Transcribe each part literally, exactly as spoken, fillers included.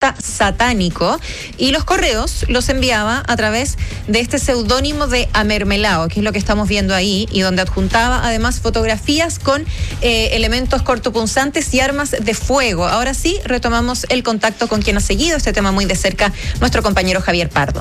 terrorista satánico, y los correos los enviaba a través de este seudónimo de Amermelao, que es lo que estamos viendo ahí, y donde adjuntaba además fotografías con eh, elementos cortopunzantes y armas de fuego. Ahora sí, retomamos el contacto con quien ha seguido este tema muy de cerca, nuestro compañero Javier Pardo.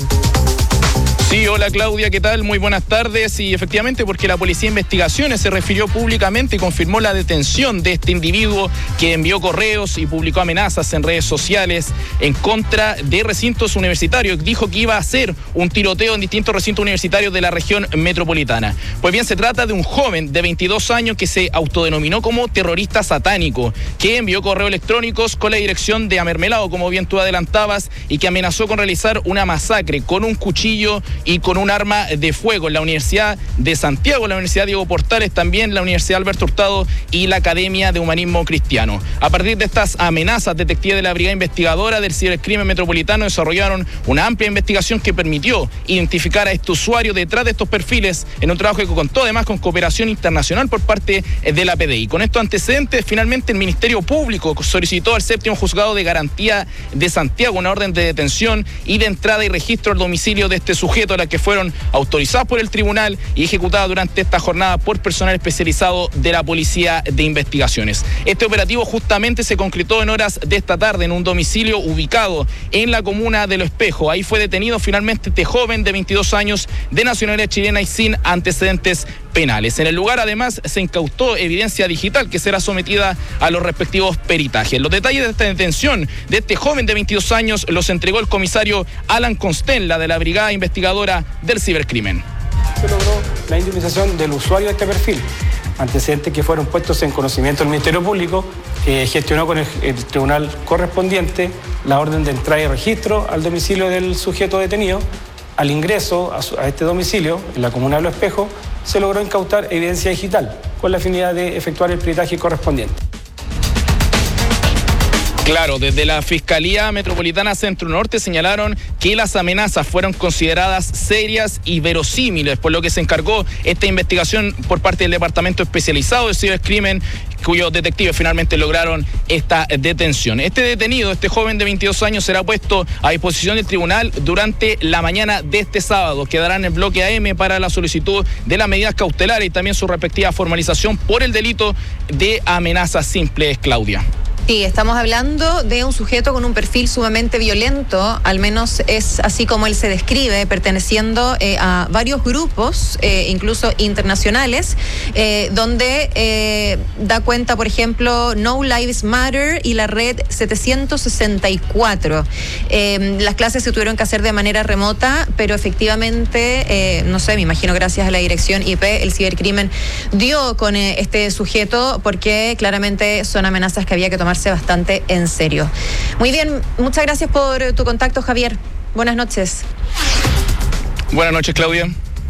Sí, hola Claudia, ¿qué tal? Muy buenas tardes. Y efectivamente, porque la Policía de Investigaciones se refirió públicamente y confirmó la detención de este individuo que envió correos y publicó amenazas en redes sociales en contra de recintos universitarios. Dijo que iba a hacer un tiroteo en distintos recintos universitarios de la región metropolitana. Pues bien, se trata de un joven de veintidós años que se autodenominó como terrorista satánico, que envió correos electrónicos con la dirección de Amermelao, como bien tú adelantabas, y que amenazó con realizar una masacre con un cuchillo y con un arma de fuego en la Universidad de Santiago, la Universidad Diego Portales, también la Universidad Alberto Hurtado y la Academia de Humanismo Cristiano. A partir de estas amenazas, detectives de la Brigada Investigadora del Cibercrimen Metropolitano desarrollaron una amplia investigación que permitió identificar a este usuario detrás de estos perfiles en un trabajo que contó además con cooperación internacional por parte de la P D I. Con estos antecedentes, finalmente el Ministerio Público solicitó al séptimo juzgado de garantía de Santiago una orden de detención y de entrada y registro al domicilio de este sujeto, las que fueron autorizadas por el tribunal y ejecutadas durante esta jornada por personal especializado de la Policía de Investigaciones. Este operativo justamente se concretó en horas de esta tarde en un domicilio ubicado en la comuna de Lo Espejo. Ahí fue detenido finalmente este joven de veintidós años de nacionalidad chilena y sin antecedentes penales. En el lugar además se incautó evidencia digital que será sometida a los respectivos peritajes. Los detalles de esta detención de este joven de veintidós años los entregó el comisario Alan Constella de la Brigada Investigadora del Cibercrimen. Se logró la indemnización del usuario de este perfil, antecedentes que fueron puestos en conocimiento del Ministerio Público, que gestionó con el, el tribunal correspondiente la orden de entrada y registro al domicilio del sujeto detenido. Al ingreso a, su, a este domicilio, en la comuna de Lo Espejo, se logró incautar evidencia digital con la finalidad de efectuar el peritaje correspondiente. Claro, desde la Fiscalía Metropolitana Centro Norte señalaron que las amenazas fueron consideradas serias y verosímiles, por lo que se encargó esta investigación por parte del Departamento Especializado de Cibercrimen, cuyos detectives finalmente lograron esta detención. Este detenido, este joven de veintidós años, será puesto a disposición del tribunal durante la mañana de este sábado. Quedará en el bloque A M para la solicitud de las medidas cautelares y también su respectiva formalización por el delito de amenazas simples, Claudia. Sí, estamos hablando de un sujeto con un perfil sumamente violento, al menos es así como él se describe, perteneciendo eh, a varios grupos, eh, incluso internacionales, eh, donde eh, da cuenta, por ejemplo, No Lives Matter y la red setecientos sesenta y cuatro. Eh, las clases se tuvieron que hacer de manera remota, pero efectivamente, eh, no sé, me imagino gracias a la dirección I P, el cibercrimen dio con eh, este sujeto, porque claramente son amenazas que había que tomar bastante en serio. Muy bien, muchas gracias por tu contacto, Javier. Buenas noches. Buenas noches, Claudia.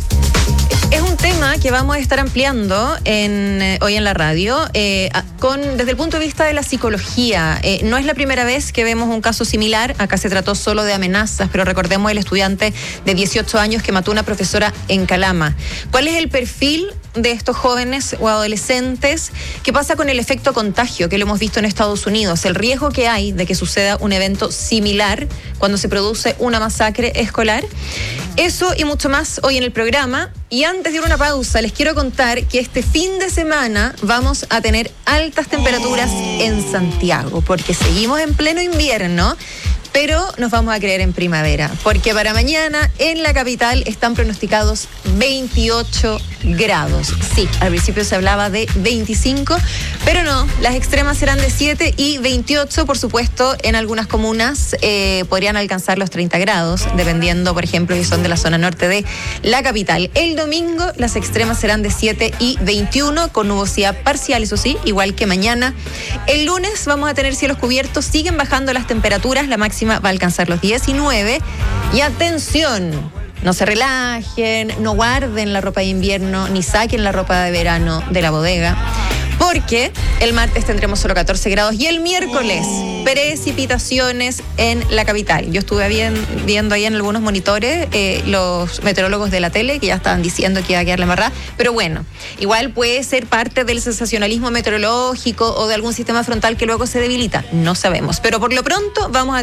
Es un tema que vamos a estar ampliando en, eh, hoy en la radio, eh, con, desde el punto de vista de la psicología. Eh, no es la primera vez que vemos un caso similar. Acá se trató solo de amenazas, pero recordemos el estudiante de dieciocho años que mató a una profesora en Calama. ¿Cuál es el perfil de estos jóvenes o adolescentes? ¿Qué pasa con el efecto contagio que lo hemos visto en Estados Unidos? El riesgo que hay de que suceda un evento similar cuando se produce una masacre escolar. Eso y mucho más hoy en el programa. Y antes de ir a una pausa, les quiero contar que este fin de semana vamos a tener altas temperaturas en Santiago, porque seguimos en pleno invierno, pero nos vamos a creer en primavera, porque para mañana en la capital están pronosticados veintiocho grados. Sí, al principio se hablaba de veinticinco, pero no, las extremas serán de siete y veintiocho, por supuesto, en algunas comunas eh, podrían alcanzar los treinta grados, dependiendo, por ejemplo, si son de la zona norte de la capital. El domingo las extremas serán de siete y veintiuno, con nubosidad parcial, eso sí, igual que mañana. El lunes vamos a tener cielos cubiertos, siguen bajando las temperaturas, la máxima va a alcanzar los diecinueve. Y atención, no se relajen, no guarden la ropa de invierno, ni saquen la ropa de verano de la bodega, porque el martes tendremos solo catorce grados y el miércoles precipitaciones en la capital. Yo estuve bien, viendo ahí en algunos monitores eh, los meteorólogos de la tele que ya estaban diciendo que iba a quedar la embarrada, pero bueno, igual puede ser parte del sensacionalismo meteorológico o de algún sistema frontal que luego se debilita, no sabemos, pero por lo pronto vamos a